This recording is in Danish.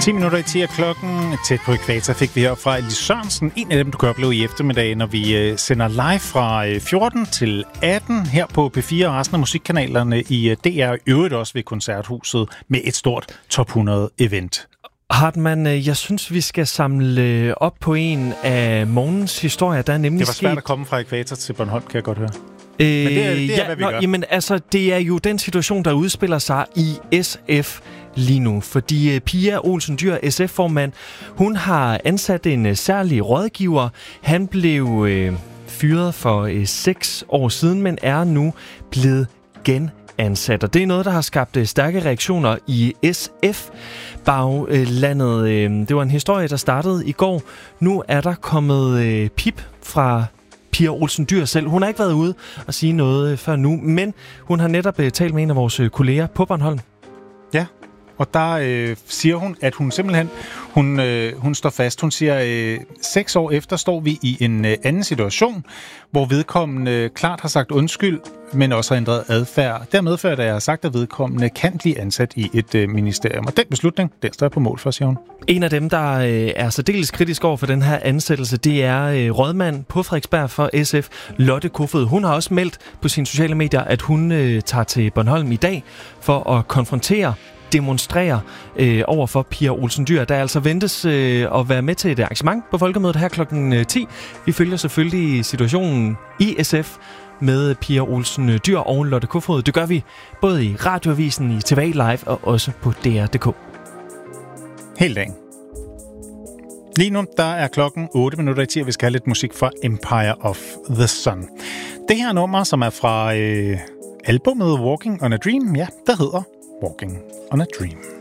10 minutter i 10 af klokken. Tæt på Ækvator fik vi her fra Elis Sørensen. En af dem, du kan opleve i eftermiddag, når vi sender live fra 14 til 18 her på P4 og resten af musikkanalerne i DR. Øvrigt også ved Koncerthuset med et stort Top 100-event. Hartmann, jeg synes, vi skal samle op på en af morgens historier, der er nemlig Det var svært at komme fra Ækvator til Bornholm, kan jeg godt høre. Men det er hvad vi gør. Jamen, altså, det er jo den situation, der udspiller sig i SF lige nu. Fordi Pia Olsen Dyhr, SF-formand, hun har ansat en særlig rådgiver. Han blev fyret for 6 år siden, men er nu blevet genansat. Og det er noget, der har skabt stærke reaktioner i SF-baglandet. Det var en historie, der startede i går. Nu er der kommet pip fra Pia Olsen Dyhr selv. Hun har ikke været ude og sige noget før nu, men hun har netop talt med en af vores kolleger på Bornholm. Ja, og der siger hun, at hun simpelthen hun står fast. Hun siger, 6 år efter står vi i en anden situation, hvor vedkommende klart har sagt undskyld, men også har ændret adfærd. Dermed før, da jeg har sagt, at vedkommende kan blive ansat i et ministerium. Og den beslutning, den står jeg på mål for, siger hun. En af dem, der er særdeles kritisk over for den her ansættelse, det er rådmand på Frederiksberg for SF, Lotte Kofod. Hun har også meldt på sine sociale medier, at hun tager til Bornholm i dag for at konfrontere, demonstrere over for Pia Olsen Dyhr, der altså ventes at være med til et arrangement på Folkemødet her klokken 10. Vi følger selvfølgelig situationen i SF med Pia Olsen Dyhr og Lotte Kofod. Det gør vi både i Radioavisen, i TV Live og også på DR.dk. Helt dagen. Lige nu, der er klokken 8 minutter i 10, og vi skal have lidt musik fra Empire of the Sun. Det her nummer, som er fra albumet Walking on a Dream, ja, der hedder Walking on a Dream.